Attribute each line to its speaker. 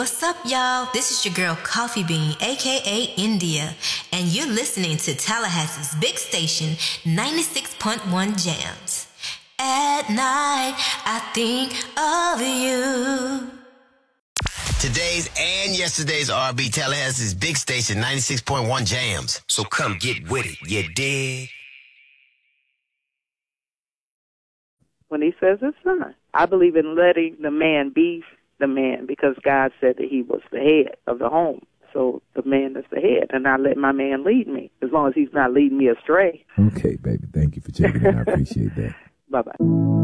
Speaker 1: What's up, y'all? This is your girl Coffee Bean, aka India, and you're listening to Tallahassee's big station, 96.1 Jams. At night, I think of you.
Speaker 2: Today's and yesterday's R&B, Tallahassee's big station, 96.1 Jams.
Speaker 3: So come get with it, you dig?
Speaker 4: When he says it's not. I believe in letting the man be the man because God said that he was the head of the home. So the man is the head, and I let my man lead me as long as he's not leading me astray.
Speaker 5: Okay, baby. Thank you for checking in. I appreciate that.
Speaker 4: Bye-bye.